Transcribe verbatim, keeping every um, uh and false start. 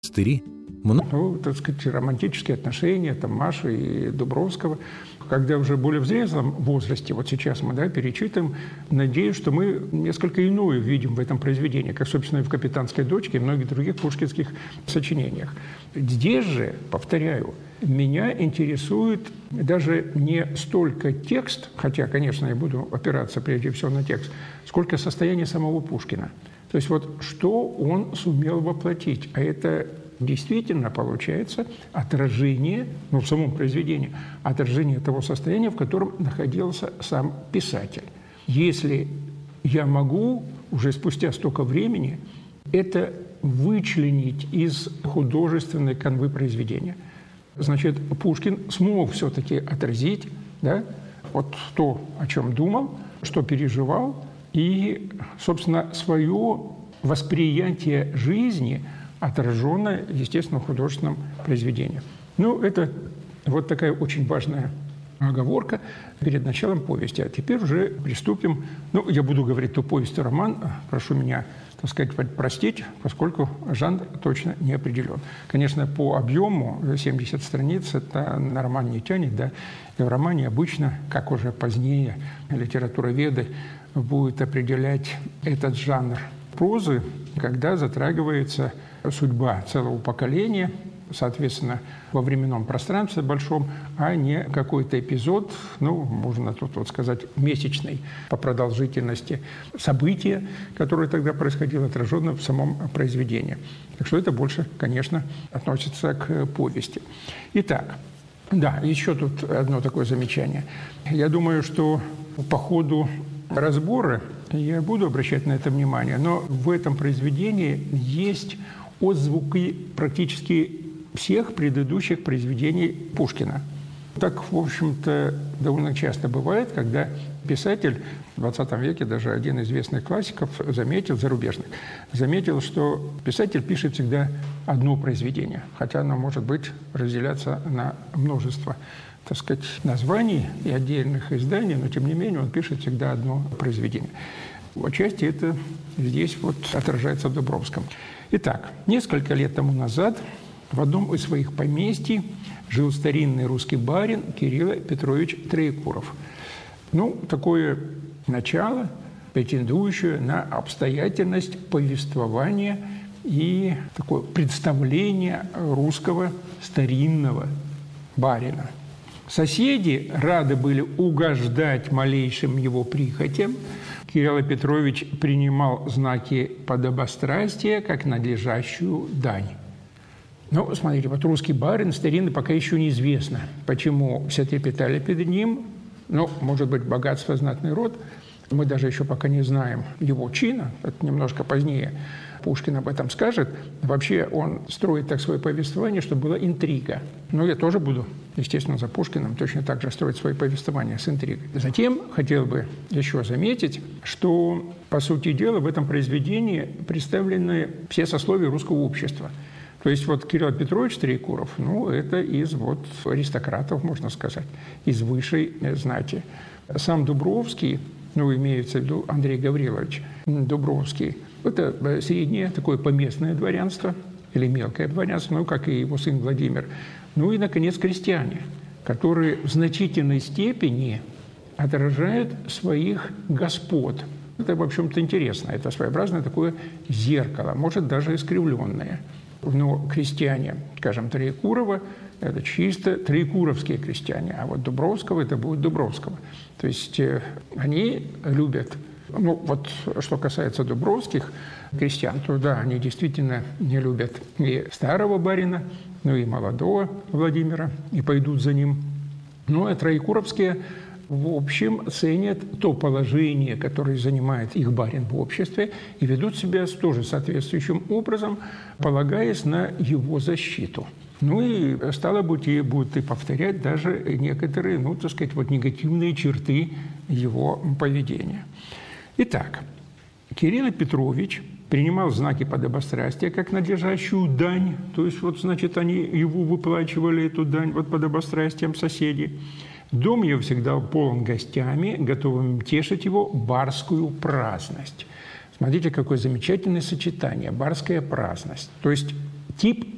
монастыри. Много... Ну, так сказать, романтические отношения там, Маши и Дубровского. Когда уже более в зрелом возрасте, вот сейчас мы да, перечитываем, надеюсь, что мы несколько иное видим в этом произведении, как, собственно, и в «Капитанской дочке» и многих других пушкинских сочинениях. Здесь же, повторяю, меня интересует даже не столько текст, хотя, конечно, я буду опираться прежде всего на текст, сколько состояние самого Пушкина. То есть вот что он сумел воплотить, а это действительно получается отражение, ну, в самом произведении, отражение того состояния, в котором находился сам писатель. Если я могу уже спустя столько времени это вычленить из художественной канвы произведения, значит, Пушкин смог все-таки отразить, да, вот то, о чем думал, что переживал, и, собственно, свое восприятие жизни отраженное, естественно, в художественном произведении. Ну, это вот такая очень важная оговорка перед началом повести. А теперь уже приступим. Ну, я буду говорить то повесть, то роман. Прошу меня, так сказать, простить, поскольку жанр точно не определен. Конечно, по объему семьдесят страниц это на роман не тянет, да. И в романе обычно, как уже позднее литературоведы будут определять этот жанр прозы, когда затрагивается судьба целого поколения, соответственно, во временном пространстве большом, а не какой-то эпизод, ну, можно тут вот сказать, месячный по продолжительности события, которое тогда происходило, отражено в самом произведении. Так что это больше, конечно, относится к повести. Итак, да, еще тут одно такое замечание. Я думаю, что по ходу разбора я буду обращать на это внимание, но в этом произведении есть отзвуки практически всех предыдущих произведений Пушкина. Так, в общем-то, довольно часто бывает, когда писатель в двадцатом веке, даже один из известных классиков, заметил, зарубежных, заметил, что писатель пишет всегда одно произведение, хотя оно может быть разделяться на множество, так сказать, названий и отдельных изданий, но, тем не менее, он пишет всегда одно произведение. Отчасти это здесь вот отражается в Дубровском. Итак, несколько лет тому назад в одном из своих поместий жил старинный русский барин Кирилл Петрович Троекуров. Ну, такое начало, претендующее на обстоятельность повествования и такое представление русского старинного барина. Соседи рады были угождать малейшим его прихотям. Кирилл Петрович принимал знаки подобострастия как надлежащую дань. Ну, смотрите, вот русский барин старинный пока еще неизвестно, почему все трепетали перед ним. Ну, может быть, богатство, знатный род. Мы даже еще пока не знаем его чина, это немножко позднее Пушкин об этом скажет. Вообще он строит так свое повествование, чтобы была интрига. Но я тоже буду, естественно, за Пушкиным точно так же строить свое повествование с интригой. Затем хотел бы еще заметить, что, по сути дела, в этом произведении представлены все сословия русского общества. То есть вот Кирилл Петрович Троекуров, ну, это из вот аристократов, можно сказать, из высшей знати. Сам Дубровский, ну, имеется в виду Андрей Гаврилович Дубровский, это среднее такое поместное дворянство или мелкое дворянство, ну, как и его сын Владимир. Ну и, наконец, крестьяне, которые в значительной степени отражают своих господ. Это, в общем-то, интересно. Это своеобразное такое зеркало, может, даже искривленное. Но крестьяне, скажем, Троекурова, это чисто троекуровские крестьяне, а вот Дубровского это будет Дубровского. То есть э, они любят, ну вот что касается дубровских крестьян, то да, они действительно не любят и старого барина, ну и молодого Владимира, и пойдут за ним. Ну а троекуровские в общем ценят то положение, которое занимает их барин в обществе, и ведут себя тоже соответствующим образом, полагаясь на его защиту. Ну и, стало быть, и будут и повторять даже некоторые, ну, так сказать, вот негативные черты его поведения. Итак, Кирилл Петрович принимал знаки подобострастия как надлежащую дань, то есть, вот, значит, они его выплачивали, эту дань, вот подобострастием соседей. Дом его всегда полон гостями, готовыми тешить его барскую праздность. Смотрите, какое замечательное сочетание – барская праздность. То есть тип